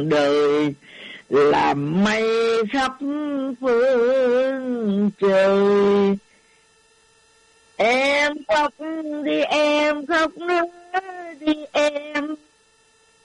đời làm mây khắp phương trời. Em khóc đi em khóc nữa đi em,